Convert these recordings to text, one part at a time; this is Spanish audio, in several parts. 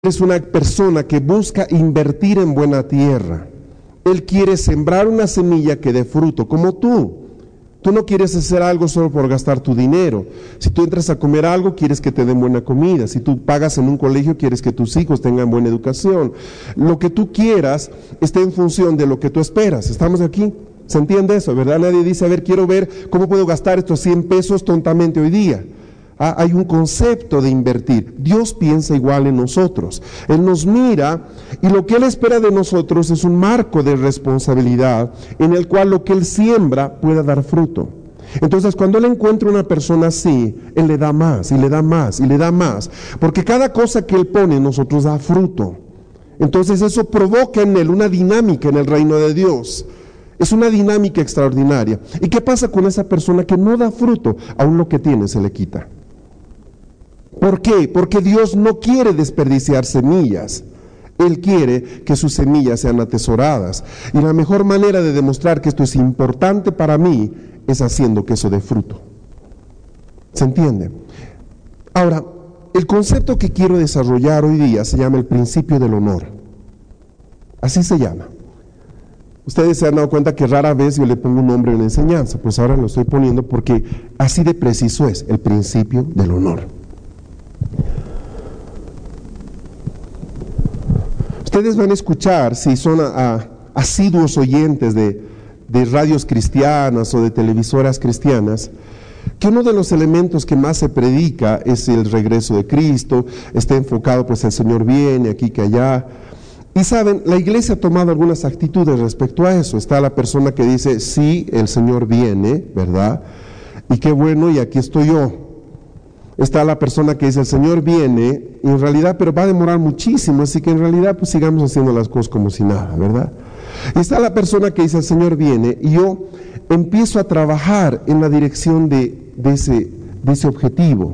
Es una persona que busca invertir en buena tierra. Él quiere sembrar una semilla que dé fruto, como tú. Tú no quieres hacer algo solo por gastar tu dinero. Si tú entras a comer algo, quieres que te den buena comida. Si tú pagas en un colegio, quieres que tus hijos tengan buena educación. Lo que tú quieras está en función de lo que tú esperas. ¿Estamos aquí? ¿Se entiende eso, verdad? Nadie dice, a ver, quiero ver cómo puedo gastar estos 100 pesos tontamente hoy día. Hay un concepto de invertir. Dios piensa igual en nosotros. Él nos mira y lo que Él espera de nosotros es un marco de responsabilidad en el cual lo que Él siembra pueda dar fruto. Entonces, cuando Él encuentra una persona así, Él le da más y le da más y le da más. Porque cada cosa que Él pone en nosotros da fruto. Entonces eso provoca en Él una dinámica en el reino de Dios. Es una dinámica extraordinaria. ¿Y qué pasa con esa persona que no da fruto? Aún lo que tiene se le quita. ¿Por qué? Porque Dios no quiere desperdiciar semillas. Él quiere que sus semillas sean atesoradas. Y la mejor manera de demostrar que esto es importante para mí es haciendo que eso dé fruto. ¿Se entiende? Ahora, el concepto que quiero desarrollar hoy día se llama el principio del honor. Así se llama. Ustedes se han dado cuenta que rara vez yo le pongo un nombre en la enseñanza. Pues ahora lo estoy poniendo porque así de preciso es el principio del honor. Ustedes van a escuchar, si son asiduos oyentes de radios cristianas o de televisoras cristianas, que uno de los elementos que más se predica es el regreso de Cristo. Está enfocado, pues el Señor viene aquí que allá. Y saben, la iglesia ha tomado algunas actitudes respecto a eso. Está la persona que dice, sí, el Señor viene, ¿verdad? Y qué bueno, y aquí estoy yo. Está la persona que dice, el Señor viene, y en realidad, pero va a demorar muchísimo, así que en realidad pues sigamos haciendo las cosas como si nada, ¿verdad? Y está la persona que dice, el Señor viene, y yo empiezo a trabajar en la dirección de ese objetivo.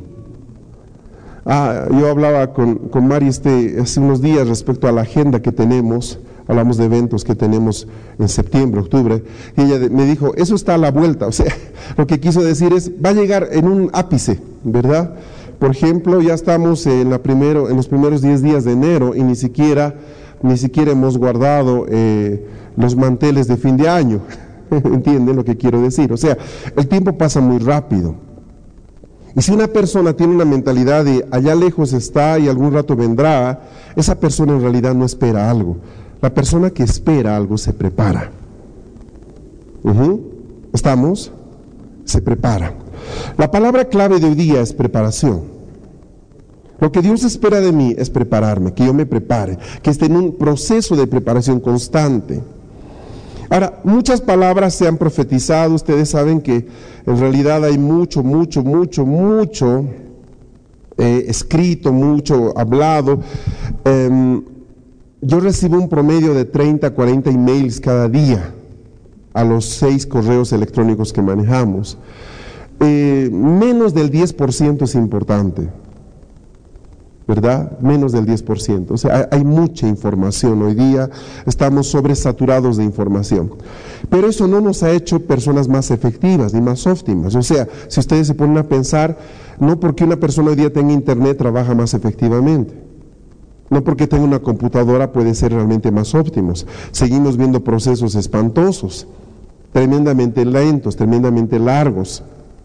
Yo hablaba con Mari hace unos días respecto a la agenda que tenemos. Hablamos de eventos que tenemos en septiembre, octubre, y ella me dijo, eso está a la vuelta. O sea, lo que quiso decir es, va a llegar en un ápice, ¿verdad? Por ejemplo, ya estamos en los primeros 10 días de enero y ni siquiera hemos guardado los manteles de fin de año. ¿Entienden lo que quiero decir? O sea, el tiempo pasa muy rápido. Y si una persona tiene una mentalidad de allá lejos está y algún rato vendrá, esa persona en realidad no espera algo. La persona que espera algo se prepara. ¿Estamos? Se prepara. La palabra clave de hoy día es preparación. Lo que Dios espera de mí es prepararme, que yo me prepare, que esté en un proceso de preparación constante. Ahora, muchas palabras se han profetizado. Ustedes saben que en realidad hay mucho escrito, mucho hablado. Yo recibo un promedio de 30 a 40 emails cada día a los 6 correos electrónicos que manejamos. Menos del 10% es importante, ¿verdad? Menos del 10%. O sea, hay mucha información hoy día, estamos sobresaturados de información. Pero eso no nos ha hecho personas más efectivas ni más óptimas. O sea, si ustedes se ponen a pensar, no porque una persona hoy día tenga internet trabaja más efectivamente. No porque tenga una computadora puede ser realmente más óptimos. Seguimos viendo procesos espantosos, tremendamente lentos, tremendamente largos.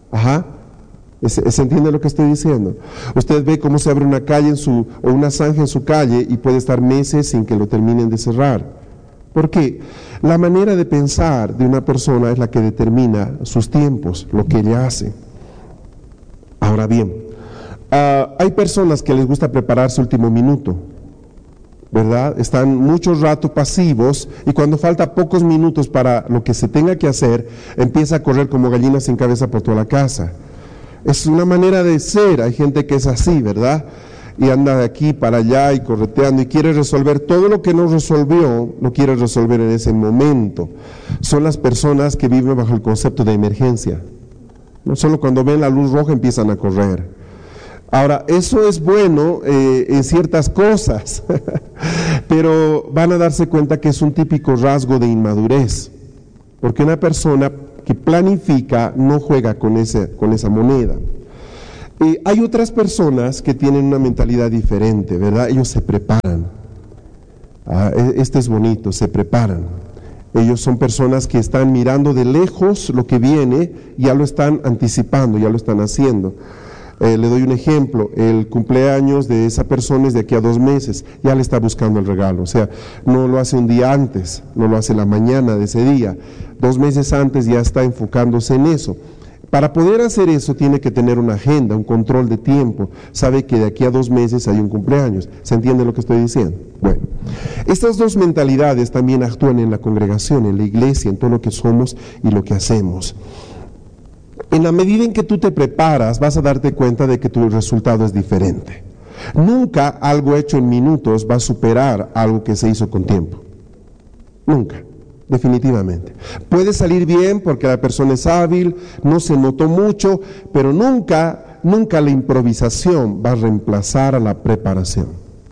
¿Se entiende lo que estoy diciendo? Usted ve cómo se abre una calle o una zanja en su calle y puede estar meses sin que lo terminen de cerrar. ¿Por qué? La manera de pensar de una persona es la que determina sus tiempos, lo que ella hace. Ahora bien, hay personas que les gusta prepararse último minuto, ¿verdad? Están mucho rato pasivos y cuando falta pocos minutos para lo que se tenga que hacer, empieza a correr como gallina sin cabeza por toda la casa. Es una manera de ser. Hay gente que es así, ¿verdad? Y anda de aquí para allá y correteando y quiere resolver todo lo que no resolvió, lo quiere resolver en ese momento. Son las personas que viven bajo el concepto de emergencia. No solo cuando ven la luz roja empiezan a correr. Ahora, eso es bueno en ciertas cosas, pero van a darse cuenta que es un típico rasgo de inmadurez, porque una persona que planifica no juega con esa moneda. Hay otras personas que tienen una mentalidad diferente, ¿verdad? Ellos se preparan. Este es bonito, se preparan. Ellos son personas que están mirando de lejos lo que viene, ya lo están anticipando, ya lo están haciendo. Le doy un ejemplo, el cumpleaños de esa persona es de aquí a 2 meses, ya le está buscando el regalo, o sea, no lo hace un día antes, no lo hace la mañana de ese día, 2 meses antes ya está enfocándose en eso. Para poder hacer eso tiene que tener una agenda, un control de tiempo, sabe que de aquí a 2 meses hay un cumpleaños, ¿se entiende lo que estoy diciendo? Bueno, estas dos mentalidades también actúan en la congregación, en la iglesia, en todo lo que somos y lo que hacemos. En la medida en que tú te preparas, vas a darte cuenta de que tu resultado es diferente. Nunca algo hecho en minutos va a superar algo que se hizo con tiempo. Nunca, definitivamente. Puede salir bien porque la persona es hábil, no se notó mucho, pero nunca la improvisación va a reemplazar a la preparación.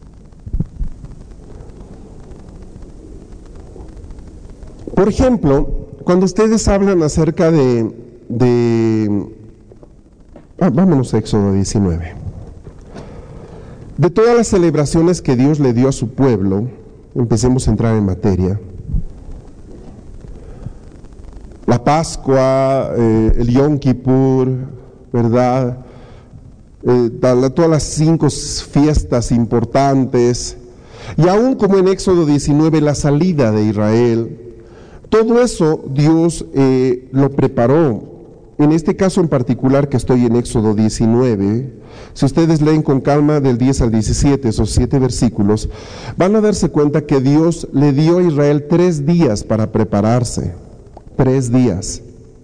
Por ejemplo, cuando ustedes hablan acerca vámonos a Éxodo 19. De todas las celebraciones que Dios le dio a su pueblo, empecemos a entrar en materia. La Pascua, el Yom Kippur, ¿verdad? Todas las 5 fiestas importantes, y aún como en Éxodo 19, la salida de Israel, todo eso Dios lo preparó. En este caso en particular que estoy en Éxodo 19, si ustedes leen con calma del 10 al 17, esos 7 versículos, van a darse cuenta que Dios le dio a Israel 3 días para prepararse. 3 días.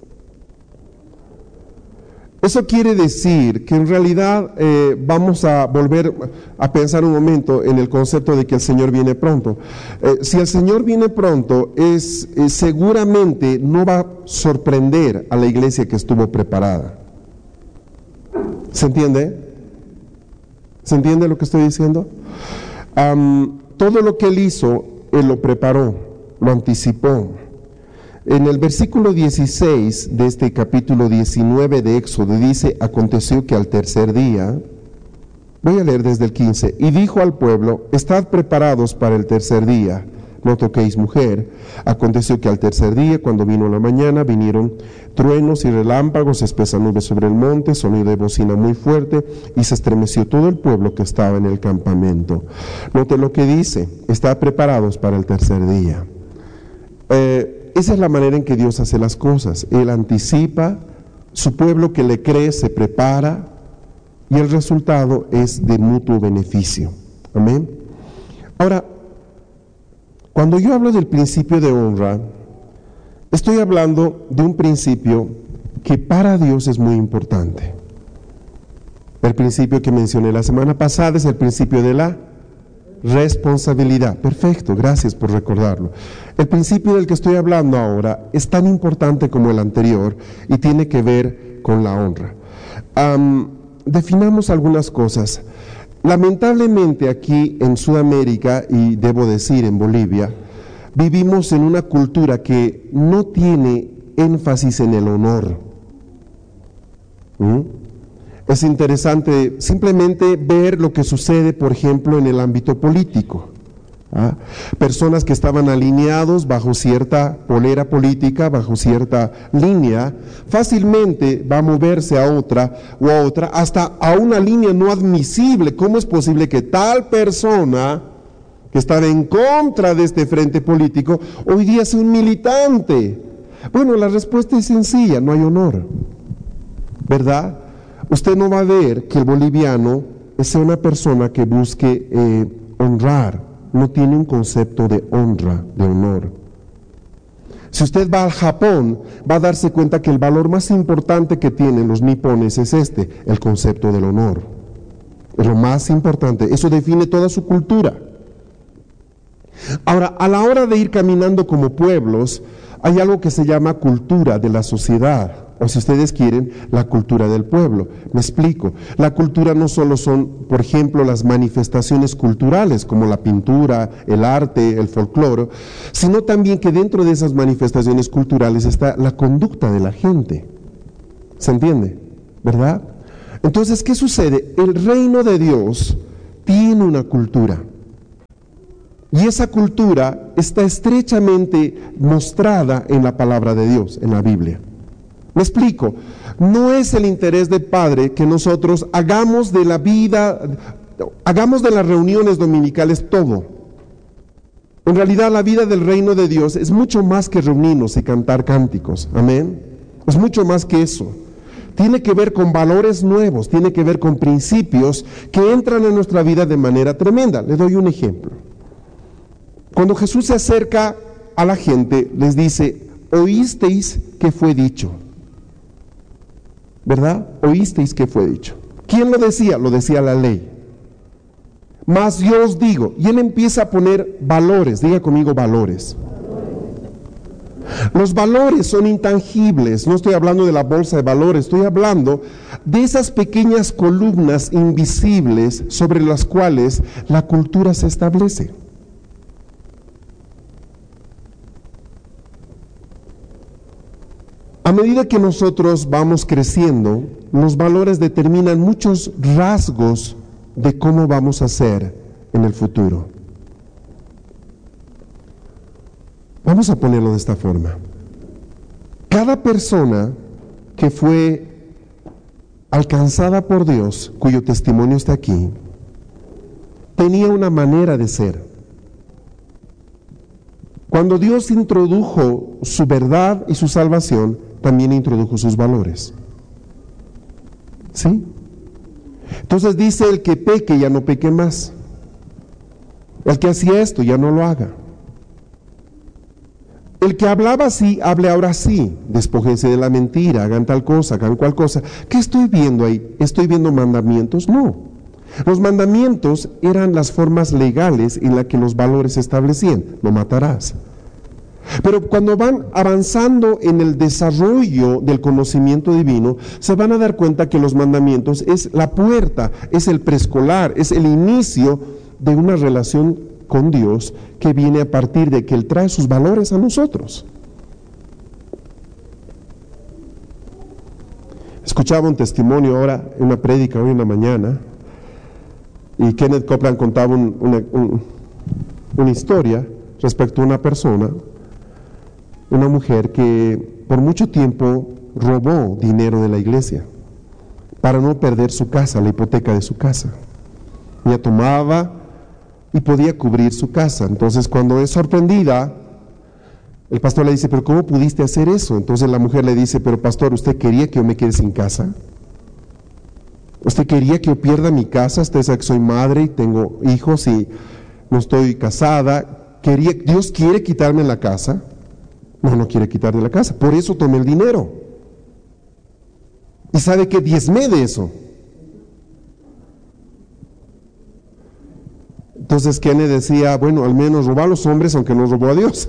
Eso quiere decir que en realidad vamos a volver a pensar un momento en el concepto de que el Señor viene pronto. Si el Señor viene pronto, seguramente no va a sorprender a la iglesia que estuvo preparada. ¿Se entiende? ¿Se entiende lo que estoy diciendo? Todo lo que Él hizo, Él lo preparó, lo anticipó. En el versículo 16 de este capítulo 19 de Éxodo dice: aconteció que al tercer día, voy a leer desde el 15, y dijo al pueblo: estad preparados para el tercer día, no toquéis mujer. Aconteció que al tercer día, cuando vino la mañana, vinieron truenos y relámpagos, espesa nube sobre el monte, sonido de bocina muy fuerte, y se estremeció todo el pueblo que estaba en el campamento. Note lo que dice: estad preparados para el tercer día. Esa es la manera en que Dios hace las cosas. Él anticipa, su pueblo que le cree se prepara, y el resultado es de mutuo beneficio. Amén. Ahora, cuando yo hablo del principio de honra, estoy hablando de un principio que para Dios es muy importante. El principio que mencioné la semana pasada es el principio de la responsabilidad. Perfecto, gracias por recordarlo. El principio del que estoy hablando ahora es tan importante como el anterior y tiene que ver con la honra. Definamos algunas cosas. Lamentablemente aquí en Sudamérica, y debo decir en Bolivia, vivimos en una cultura que no tiene énfasis en el honor. Es interesante simplemente ver lo que sucede, por ejemplo, en el ámbito político. Personas que estaban alineados bajo cierta polera política, bajo cierta línea, fácilmente va a moverse a otra o a otra, hasta a una línea no admisible. ¿Cómo es posible que tal persona que estaba en contra de este frente político hoy día sea un militante? Bueno, la respuesta es sencilla: no hay honor, ¿verdad? Usted no va a ver que el boliviano sea una persona que busque honrar, no tiene un concepto de honra, de honor. Si usted va al Japón, va a darse cuenta que el valor más importante que tienen los nipones es el concepto del honor. Es lo más importante, eso define toda su cultura. Ahora, a la hora de ir caminando como pueblos, hay algo que se llama cultura de la sociedad, o si ustedes quieren, la cultura del pueblo. Me explico. La cultura no solo son, por ejemplo, las manifestaciones culturales, como la pintura, el arte, el folclore, sino también que dentro de esas manifestaciones culturales está la conducta de la gente. ¿Se entiende? ¿Verdad? Entonces, ¿qué sucede? El reino de Dios tiene una cultura. Y esa cultura está estrechamente mostrada en la palabra de Dios, en la Biblia. Me explico. No es el interés del Padre que nosotros hagamos de la vida, hagamos de las reuniones dominicales todo. En realidad la vida del reino de Dios es mucho más que reunirnos y cantar cánticos. Amén. Es mucho más que eso. Tiene que ver con valores nuevos, tiene que ver con principios que entran en nuestra vida de manera tremenda. Les doy un ejemplo. Cuando Jesús se acerca a la gente, les dice, oísteis que fue dicho. ¿Verdad? Oísteis que fue dicho. ¿Quién lo decía? Lo decía la ley. Mas yo os digo, y él empieza a poner valores, diga conmigo valores. Los valores son intangibles, no estoy hablando de la bolsa de valores, estoy hablando de esas pequeñas columnas invisibles sobre las cuales la cultura se establece. A medida que nosotros vamos creciendo, los valores determinan muchos rasgos de cómo vamos a ser en el futuro. Vamos a ponerlo de esta forma. Cada persona que fue alcanzada por Dios, cuyo testimonio está aquí, tenía una manera de ser. Cuando Dios introdujo su verdad y su salvación, también introdujo sus valores. ¿Sí? Entonces dice, el que peque ya no peque más. El que hacía esto ya no lo haga. El que hablaba así, hable ahora sí. Despójense de la mentira, hagan tal cosa, hagan cual cosa. ¿Qué estoy viendo ahí? ¿Estoy viendo mandamientos? No. Los mandamientos eran las formas legales en las que los valores se establecían. No matarás. Pero cuando van avanzando en el desarrollo del conocimiento divino, se van a dar cuenta que los mandamientos es la puerta, es el preescolar, es el inicio de una relación con Dios que viene a partir de que Él trae sus valores a nosotros. Escuchaba un testimonio ahora, en una prédica hoy en la mañana, y Kenneth Copeland contaba una historia respecto a una persona, una mujer que por mucho tiempo robó dinero de la iglesia para no perder su casa, la hipoteca de su casa. Ella tomaba y podía cubrir su casa. Entonces, cuando es sorprendida, el pastor le dice, ¿pero cómo pudiste hacer eso? Entonces la mujer le dice, pero pastor, ¿usted quería que yo me quede sin casa? ¿Usted quería que yo pierda mi casa? Usted sabe que soy madre y tengo hijos y no estoy casada. ¿Dios quiere quitarme la casa? No quiere quitarme la casa. Por eso tomé el dinero. ¿Y sabe que diezmé de eso? Entonces Kenneth decía, bueno, al menos robó a los hombres, aunque no robó a Dios.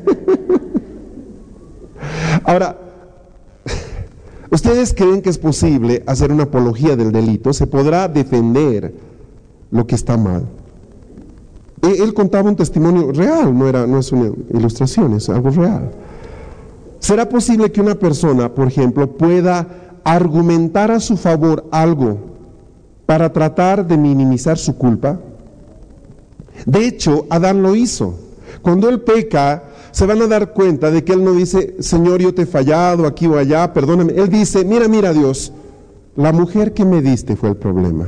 Ahora, ¿ustedes creen que es posible hacer una apología del delito? ¿Se podrá defender lo que está mal? Él contaba un testimonio real, no es una ilustración, es algo real. ¿Será posible que una persona, por ejemplo, pueda argumentar a su favor algo para tratar de minimizar su culpa? De hecho, Adán lo hizo. Cuando él peca, se van a dar cuenta de que él no dice, Señor, yo te he fallado aquí o allá, perdóname. Él dice, mira Dios, la mujer que me diste fue el problema.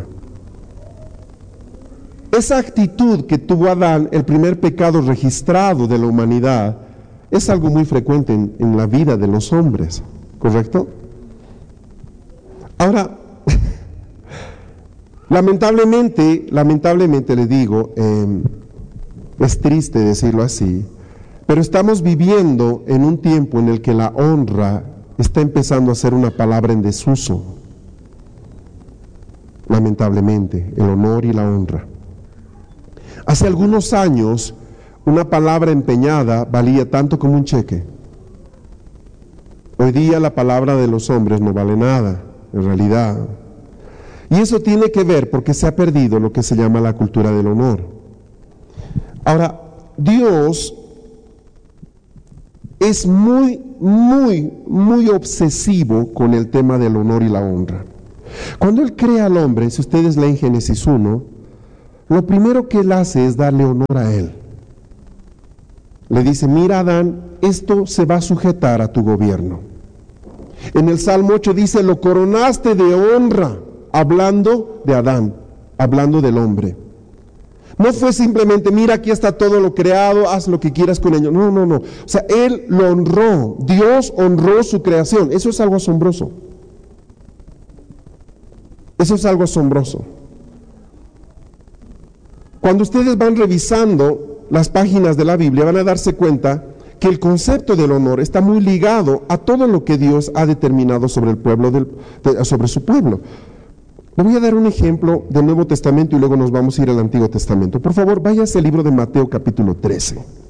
Esa actitud que tuvo Adán, el primer pecado registrado de la humanidad, es algo muy frecuente en la vida de los hombres, ¿correcto? Ahora, lamentablemente le digo, es triste decirlo así, pero estamos viviendo en un tiempo en el que la honra está empezando a ser una palabra en desuso. Lamentablemente, el honor y la honra. Hace algunos años, una palabra empeñada valía tanto como un cheque. Hoy día la palabra de los hombres no vale nada, en realidad. Y eso tiene que ver porque se ha perdido lo que se llama la cultura del honor. Ahora, Dios es muy obsesivo con el tema del honor y la honra. Cuando Él crea al hombre, si ustedes leen Génesis 1, lo primero que Él hace es darle honor a Él. Le dice, mira Adán, esto se va a sujetar a tu gobierno. En el Salmo 8 dice, lo coronaste de honra, hablando de Adán, hablando del hombre. No fue simplemente, mira, aquí está todo lo creado, haz lo que quieras con ello. No. O sea, Él lo honró, Dios honró su creación. Eso es algo asombroso. Eso es algo asombroso. Cuando ustedes van revisando las páginas de la Biblia, van a darse cuenta que el concepto del honor está muy ligado a todo lo que Dios ha determinado sobre el pueblo, sobre su pueblo. Le voy a dar un ejemplo del Nuevo Testamento y luego nos vamos a ir al Antiguo Testamento. Por favor, váyase al libro de Mateo capítulo 13.